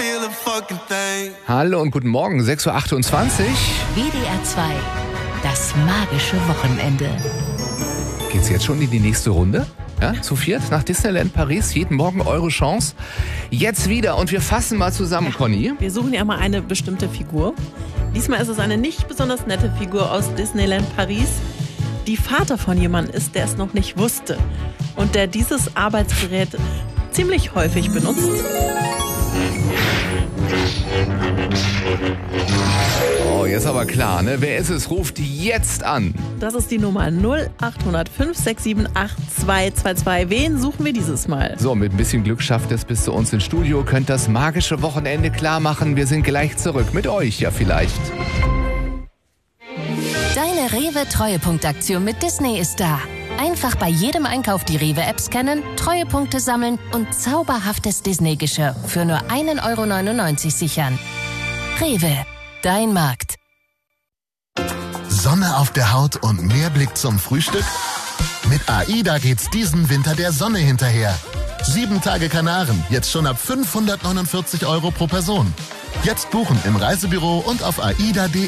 Hallo und guten Morgen, 6.28 Uhr. WDR 2, das magische Wochenende. Geht's jetzt schon in die nächste Runde? Ja, zu viert nach Disneyland Paris, jeden Morgen eure Chance. Jetzt wieder und wir fassen mal zusammen, Conny. Wir suchen ja mal eine bestimmte Figur. Diesmal ist es eine nicht besonders nette Figur aus Disneyland Paris, die Vater von jemandem ist, der es noch nicht wusste und der dieses Arbeitsgerät ziemlich häufig benutzt. Oh, jetzt aber klar, ne? Wer ist es? Ruft jetzt an. Das ist die Nummer 0800 567 8222. Wen suchen wir dieses Mal? So, mit ein bisschen Glück schafft es bis zu uns ins Studio. Könnt das magische Wochenende klar machen. Wir sind gleich zurück. Mit euch ja vielleicht. Deine Rewe-Treuepunktaktion mit Disney ist da. Einfach bei jedem Einkauf die Rewe-App scannen, Treuepunkte sammeln und zauberhaftes Disney-Geschirr für nur 1,99 € sichern. Rewe, dein Markt. Sonne auf der Haut und mehr Blick zum Frühstück? Mit AIDA geht's diesen Winter der Sonne hinterher. 7 Tage Kanaren, jetzt schon ab 549 € pro Person. Jetzt buchen im Reisebüro und auf aida.de.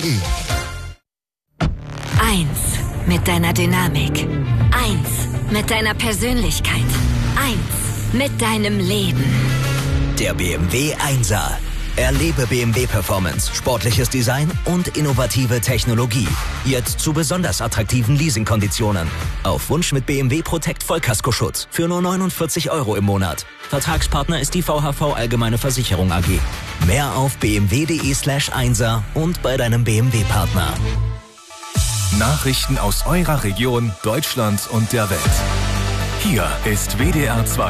1 mit deiner Dynamik. 1 mit deiner Persönlichkeit. 1 mit deinem Leben. Der BMW 1er. Erlebe BMW Performance, sportliches Design und innovative Technologie. Jetzt zu besonders attraktiven Leasingkonditionen. Auf Wunsch mit BMW Protect Vollkaskoschutz für nur 49 € im Monat. Vertragspartner ist die VHV Allgemeine Versicherung AG. Mehr auf bmw.de/1er und bei deinem BMW-Partner. Nachrichten aus eurer Region, Deutschland und der Welt. Hier ist WDR 2.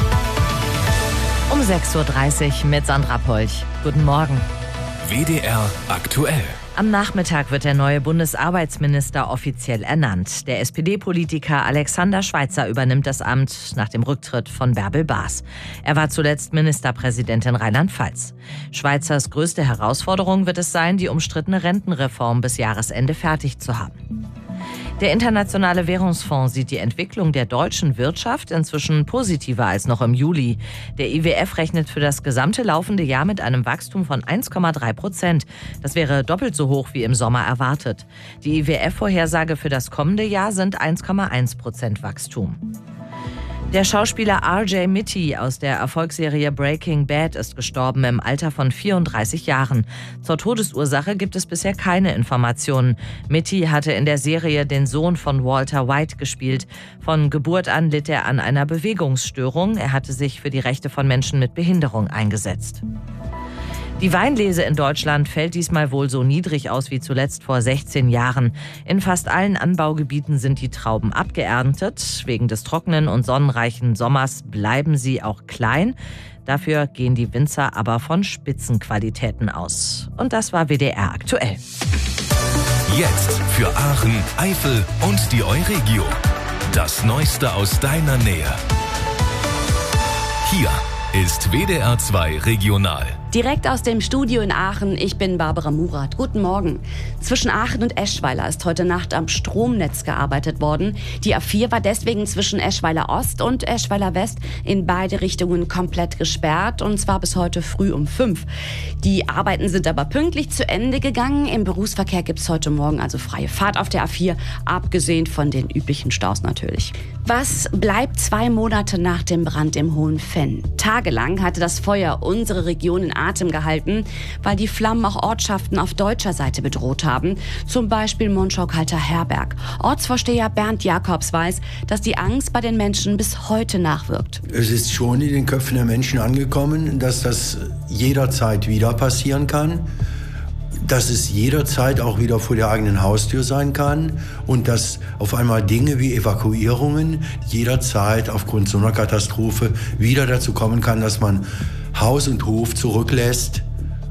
Um 6.30 Uhr mit Sandra Polch. Guten Morgen. WDR aktuell. Am Nachmittag wird der neue Bundesarbeitsminister offiziell ernannt. Der SPD-Politiker Alexander Schweitzer übernimmt das Amt nach dem Rücktritt von Bärbel Baas. Er war zuletzt Ministerpräsident in Rheinland-Pfalz. Schweitzers größte Herausforderung wird es sein, die umstrittene Rentenreform bis Jahresende fertig zu haben. Der Internationale Währungsfonds sieht die Entwicklung der deutschen Wirtschaft inzwischen positiver als noch im Juli. Der IWF rechnet für das gesamte laufende Jahr mit einem Wachstum von 1,3%. Das wäre doppelt so hoch wie im Sommer erwartet. Die IWF-Vorhersage für das kommende Jahr sind 1,1% Wachstum. Der Schauspieler R.J. Mitte aus der Erfolgsserie Breaking Bad ist gestorben im Alter von 34 Jahren. Zur Todesursache gibt es bisher keine Informationen. Mitte hatte in der Serie den Sohn von Walter White gespielt. Von Geburt an litt er an einer Bewegungsstörung. Er hatte sich für die Rechte von Menschen mit Behinderung eingesetzt. Die Weinlese in Deutschland fällt diesmal wohl so niedrig aus wie zuletzt vor 16 Jahren. In fast allen Anbaugebieten sind die Trauben abgeerntet. Wegen des trockenen und sonnenreichen Sommers bleiben sie auch klein. Dafür gehen die Winzer aber von Spitzenqualitäten aus. Und das war WDR aktuell. Jetzt für Aachen, Eifel und die Euregio. Das Neueste aus deiner Nähe. Hier ist WDR 2 Regional. Direkt aus dem Studio in Aachen, ich bin Barbara Murat. Guten Morgen. Zwischen Aachen und Eschweiler ist heute Nacht am Stromnetz gearbeitet worden. Die A4 war deswegen zwischen Eschweiler Ost und Eschweiler West in beide Richtungen komplett gesperrt, und zwar bis heute früh um 5. Die Arbeiten sind aber pünktlich zu Ende gegangen. Im Berufsverkehr gibt es heute Morgen also freie Fahrt auf der A4, abgesehen von den üblichen Staus natürlich. Was bleibt 2 Monate nach dem Brand im Hohenfenn? Tagelang hatte das Feuer unsere Region in Atem gehalten, weil die Flammen auch Ortschaften auf deutscher Seite bedroht haben, zum Beispiel Monschau-Kalter-Herberg. Ortsvorsteher Bernd Jakobs weiß, dass die Angst bei den Menschen bis heute nachwirkt. Es ist schon in den Köpfen der Menschen angekommen, dass das jederzeit wieder passieren kann, dass es jederzeit auch wieder vor der eigenen Haustür sein kann und dass auf einmal Dinge wie Evakuierungen jederzeit aufgrund so einer Katastrophe wieder dazu kommen kann, dass man Haus und Hof zurücklässt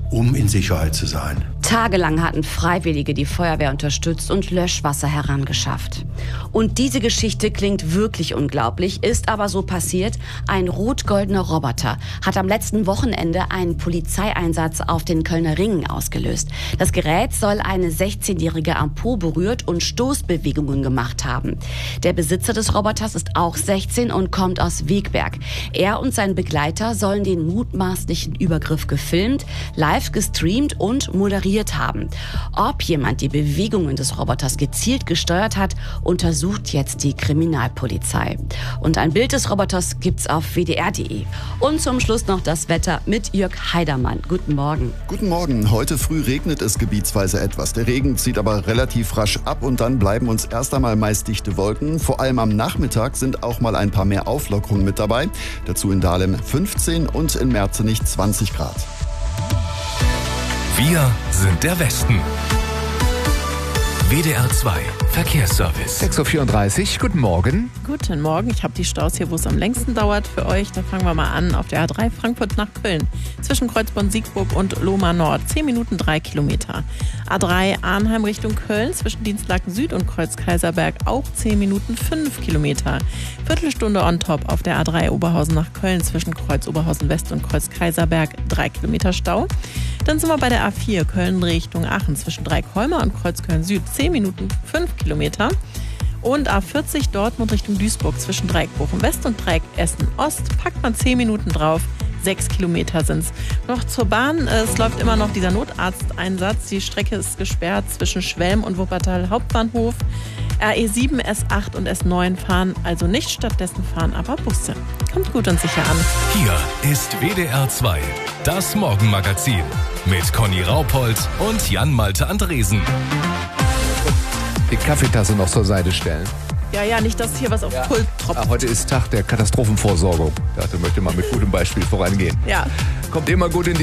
um in Sicherheit zu sein. Tagelang hatten Freiwillige die Feuerwehr unterstützt und Löschwasser herangeschafft. Und diese Geschichte klingt wirklich unglaublich, ist aber so passiert. Ein rot-goldener Roboter hat am letzten Wochenende einen Polizeieinsatz auf den Kölner Ringen ausgelöst. Das Gerät soll eine 16-Jährige am Po berührt und Stoßbewegungen gemacht haben. Der Besitzer des Roboters ist auch 16 und kommt aus Wegberg. Er und sein Begleiter sollen den mutmaßlichen Übergriff gefilmt, live gestreamt und moderiert haben. Ob jemand die Bewegungen des Roboters gezielt gesteuert hat, untersucht jetzt die Kriminalpolizei. Und ein Bild des Roboters gibt's auf wdr.de. Und zum Schluss noch das Wetter mit Jörg Heidermann. Guten Morgen. Guten Morgen. Heute früh regnet es gebietsweise etwas. Der Regen zieht aber relativ rasch ab und dann bleiben uns erst einmal meist dichte Wolken. Vor allem am Nachmittag sind auch mal ein paar mehr Auflockerungen mit dabei. Dazu in Dahlem 15 und in Merzenich 20 Grad. Wir sind der Westen. WDR 2 Verkehrsservice. 6.34 Uhr, guten Morgen. Guten Morgen, ich habe die Staus hier, wo es am längsten dauert für euch. Da fangen wir mal an auf der A3 Frankfurt nach Köln. Zwischen Kreuzborn-Siegburg und Lohmar Nord. 10 Minuten 3 Kilometer. A3 Arnheim Richtung Köln. Zwischen Dienstlaken Süd und Kreuz-Kaiserberg auch 10 Minuten 5 Kilometer. Viertelstunde on top auf der A3 Oberhausen nach Köln. Zwischen Kreuz-Oberhausen West und Kreuz-Kaiserberg 3 Kilometer Stau. Dann sind wir bei der A4 Köln Richtung Aachen. Zwischen Dreieckholmer und Kreuzköln Süd 10 Minuten 5 Kilometer. Und A40 Dortmund Richtung Duisburg zwischen Dreieck Bochum West und Dreieck Essen Ost packt man 10 Minuten drauf. 6 Kilometer sind's. Noch zur Bahn. Es läuft immer noch dieser Notarzteinsatz. Die Strecke ist gesperrt zwischen Schwelm und Wuppertal Hauptbahnhof. RE7, S8 und S9 fahren also nicht, stattdessen fahren aber Busse. Kommt gut und sicher an. Hier ist WDR 2, das Morgenmagazin mit Conny Raupold und Jan-Malte Andresen. Die Kaffeetasse noch zur Seite stellen. Ja, nicht, dass hier was auf Pult tropft. Heute ist Tag der Katastrophenvorsorgung. Dachte, möchte mal mit gutem Beispiel vorangehen. Ja. Kommt immer gut in die